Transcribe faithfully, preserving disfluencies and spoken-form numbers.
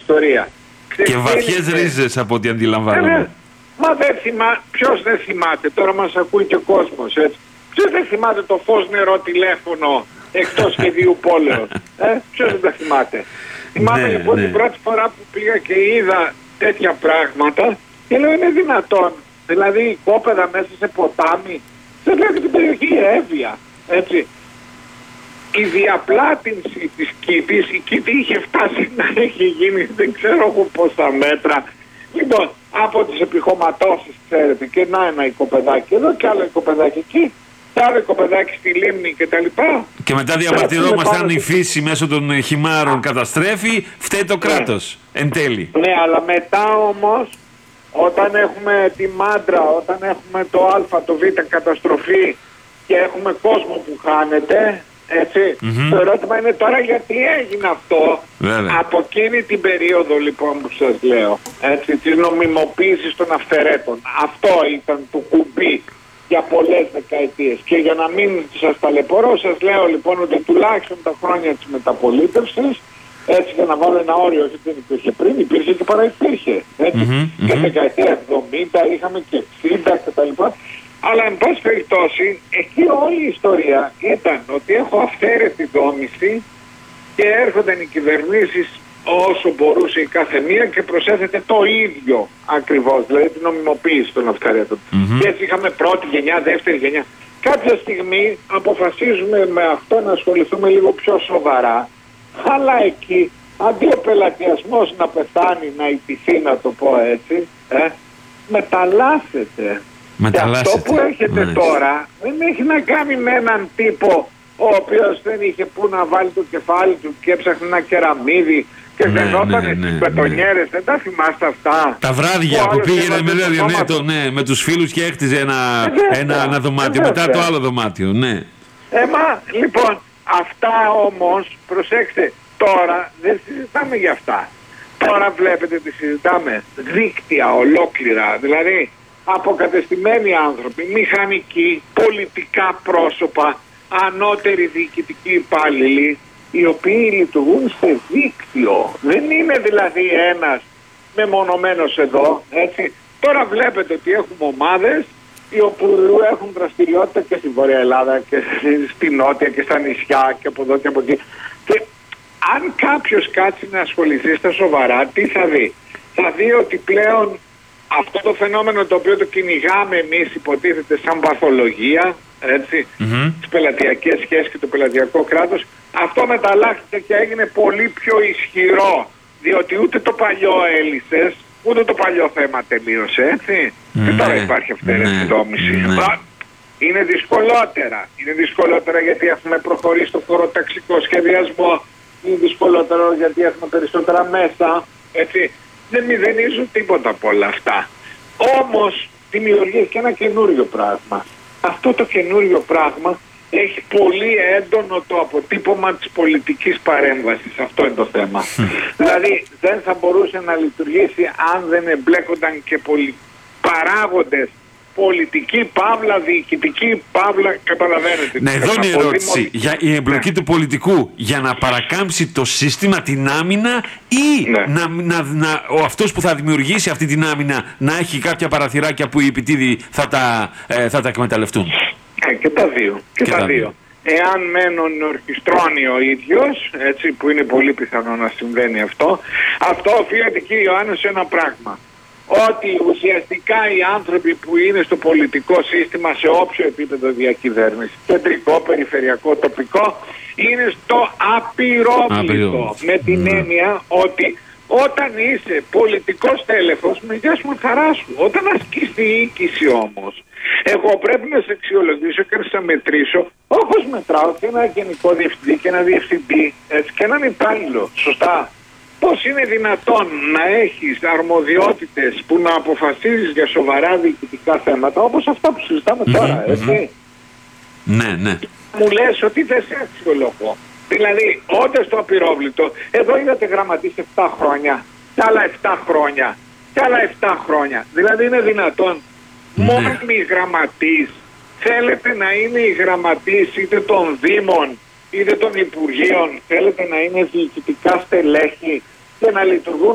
ιστορία. Και βαθιές ρίζες από ό,τι αντιλαμβάνομαι. Ε, μα δεν θυμά... ποιος δεν θυμάται, τώρα μας ακούει και ο κόσμος, έτσι. Ποιος δεν θυμάται το φως νερό τηλέφωνο εκτός σχεδίου πόλεως. Ε, ποιος δεν τα θυμάται. Θυμάμαι Ναι, λοιπόν ναι. την πρώτη φορά που πήγα και είδα τέτοια πράγματα και λέω είναι δυνατόν. Δηλαδή οικόπεδα μέσα σε ποτάμι, σε λέω και την περιοχή Εύβοια, έτσι. Η διαπλάτυνση της Κήτης, η Κήτη είχε φτάσει να έχει γίνει δεν ξέρω εγώ πόσα μέτρα. Λοιπόν, από τις επιχωματώσεις, ξέρετε, και να ένα οικοπεδάκι εδώ και άλλο οικοπεδάκι εκεί, και άλλο οικοπεδάκι στη λίμνη κτλ. Και μετά διαμαρτυρόμαστε αν η φύση μέσω των χυμάρων καταστρέφει, φταίει το κράτος, εν τέλει. Ναι, αλλά μετά όμως, όταν έχουμε τη μάντρα, όταν έχουμε το α, το β καταστροφή και έχουμε κόσμο που χάνεται, έτσι, Mm-hmm. το ερώτημα είναι τώρα γιατί έγινε αυτό. Βέβαια. Από εκείνη την περίοδο λοιπόν που σας λέω, έτσι, της νομιμοποίησης των αυθαιρέτων. Αυτό ήταν το κουμπί για πολλές δεκαετίες. Και για να μην σας ταλαιπωρώ, σας λέω λοιπόν ότι τουλάχιστον τα χρόνια της μεταπολίτευσης, έτσι, για να βάλω ένα όριο, όχι δεν υπήρχε πριν, υπήρχε και παραυπήρχε. Έτσι. Mm-hmm. Και δεκαετία εβδομήντα είχαμε και εξήντα κτλ. Αλλά εν πάση περιπτώσει, εκεί όλη η ιστορία ήταν ότι έχω αυθαίρετη δόμηση και έρχονταν οι κυβερνήσεις όσο μπορούσε η κάθε μία και προσέθετε το ίδιο ακριβώς, δηλαδή την νομιμοποίηση των αυθαιρέτων. Mm-hmm. Και έτσι είχαμε πρώτη γενιά, δεύτερη γενιά. Κάποια στιγμή αποφασίζουμε με αυτό να ασχοληθούμε λίγο πιο σοβαρά, αλλά εκεί αντί ο πελατειασμός να πεθάνει, να ιτηθεί, να το πω έτσι, ε, μεταλλάσσεται. Και αυτό που έχετε Μάλιστα. τώρα δεν έχει να κάνει με έναν τύπο ο οποίος δεν είχε που να βάλει το κεφάλι του και έψαχνε ένα κεραμίδι και Ναι, φαινόταν ναι, ναι, στις ναι. πετονιέρες. Δεν τα θυμάστε αυτά? Τα βράδια Ο που άλλος πήγαινε έβαζε με, το ναι, σώμα ναι, του. το, ναι, με τους φίλους και έχτιζε ένα, βέβαια, ένα, ένα δωμάτιο βέβαια. μετά το άλλο δωμάτιο, ναι. Ε, μα, λοιπόν, αυτά όμως, προσέξτε, τώρα δεν συζητάμε για αυτά. Τώρα βλέπετε ότι συζητάμε δίκτυα ολόκληρα, δηλαδή αποκατεστημένοι άνθρωποι, μηχανικοί, πολιτικά πρόσωπα, ανώτεροι διοικητικοί υπάλληλοι, οι οποίοι λειτουργούν σε δίκτυο. Δεν είναι δηλαδή ένας μεμονωμένος εδώ, έτσι. Τώρα βλέπετε ότι έχουμε ομάδες οι οποίοι έχουν δραστηριότητα και στη Βόρεια Ελλάδα και στη Νότια και στα νησιά και από εδώ και από εκεί. Και αν κάποιος κάτσει να ασχοληθεί στα σοβαρά, τι θα δει? Θα δει ότι πλέον αυτό το φαινόμενο το οποίο το κυνηγάμε εμείς υποτίθεται σαν παθολογία, έτσι, Mm-hmm. τις πελατειακές σχέσεις και το πελατειακό κράτος, αυτό μεταλλάχθηκε και έγινε πολύ πιο ισχυρό, διότι ούτε το παλιό έλυσες, ούτε το παλιό θέμα τελείωσε, έτσι. Ναι, και τώρα υπάρχει αυθαίρετη ναι, δόμηση. ναι. Μα είναι δυσκολότερα. Είναι δυσκολότερα γιατί έχουμε προχωρήσει στο χωροταξικό σχεδιασμό, είναι δυσκολότερο γιατί έχουμε περισσότερα μέσα, έτσι. Δεν μηδενίζουν τίποτα από όλα αυτά. Όμως δημιουργεί και ένα καινούριο πράγμα. Αυτό το καινούριο πράγμα έχει πολύ έντονο το αποτύπωμα της πολιτικής παρέμβασης. Αυτό είναι το θέμα. Δηλαδή δεν θα μπορούσε να λειτουργήσει αν δεν εμπλέκονταν και πολλοί παράγοντες, πολιτική παύλα, διοικητική παύλα, καταλαβαίνετε. Ναι, εδώ είναι η ερώτηση. Για η εμπλοκή ναι. του πολιτικού για να παρακάμψει το σύστημα την άμυνα ή ναι. να, να, να, ο αυτός που θα δημιουργήσει αυτή την άμυνα να έχει κάποια παραθυράκια που οι επιτίδοι θα τα, ε, θα τα εκμεταλλευτούν. Ε, και τα δύο. Και, και τα, τα δύο. δύο. Εάν μένουν ορχιστρώνει ο ίδιος, έτσι, που είναι πολύ πιθανό να συμβαίνει αυτό, αυτό οφείλεται, κύριε Ιωάννη, σε ένα πράγμα. Ότι ουσιαστικά οι άνθρωποι που είναι στο πολιτικό σύστημα σε όποιο επίπεδο διακυβέρνηση, κεντρικό, περιφερειακό, τοπικό, είναι στο απειρόβλητο. Με την ναι. έννοια ότι όταν είσαι πολιτικός τέλεχος, με γεια σου με χαρά σου. Όταν ασκείς τη διοίκηση όμως, εγώ πρέπει να σε αξιολογήσω και να σε μετρήσω όπως μετράω και ένα γενικό διευθυντή και ένα διευθυντή, έτσι, και έναν υπάλληλο. Σωστά? Πώς είναι δυνατόν να έχεις αρμοδιότητες που να αποφασίζεις για σοβαρά διοικητικά θέματα όπως αυτά που συζητάμε mm-hmm, τώρα, έτσι. Mm-hmm. Ναι, ναι. Μου λες ότι δεν σε αξιολογώ. Δηλαδή, όντας στο απειρόβλητο, εδώ είδατε γραμματείς επτά χρόνια, και άλλα επτά χρόνια, και άλλα επτά χρόνια. Δηλαδή είναι δυνατόν ναι. μόνιμοι γραμματείς, θέλετε να είναι οι γραμματείς είτε των Δήμων, είτε των Υπουργείων, θέλετε να είναι διοικητικά στελέχη και να λειτουργούν